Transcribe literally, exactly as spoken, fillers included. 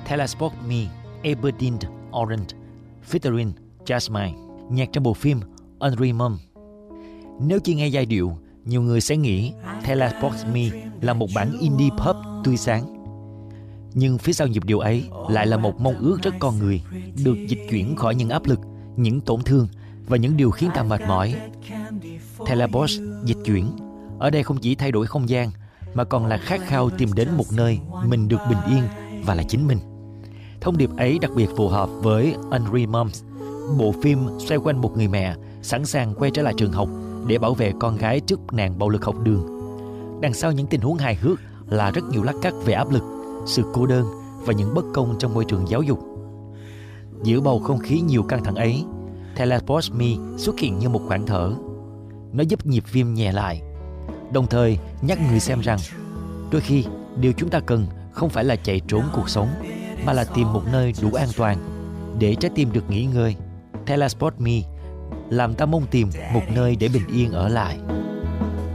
Teleport Me, Aberdeen Orange, featuring Jasmine, nhạc trong bộ phim Unreal Mom. Nếu chỉ nghe giai điệu, nhiều người sẽ nghĩ Teleport Me là một bản indie pop tươi sáng. Nhưng phía sau nhịp điệu ấy lại là một mong ước rất con người, được dịch chuyển khỏi những áp lực, những tổn thương và những điều khiến ta mệt mỏi. Teleport dịch chuyển ở đây không chỉ thay đổi không gian mà còn là khát khao tìm đến một nơi mình được bình yên và là chính mình. Thông điệp ấy đặc biệt phù hợp với Unreal Moms, bộ phim xoay quanh một người mẹ sẵn sàng quay trở lại trường học để bảo vệ con gái trước nạn bạo lực học đường. Đằng sau những tình huống hài hước là rất nhiều lát cắt về áp lực, sự cô đơn và những bất công trong môi trường giáo dục. Giữa bầu không khí nhiều căng thẳng ấy, Teleport Me xuất hiện như một khoảng thở. Nó giúp nhịp phim nhẹ lại, đồng thời nhắc người xem rằng đôi khi điều chúng ta cần không phải là chạy trốn cuộc sống, mà là tìm một nơi đủ an toàn để trái tim được nghỉ ngơi. Teleport Me làm ta mong tìm một nơi để bình yên ở lại.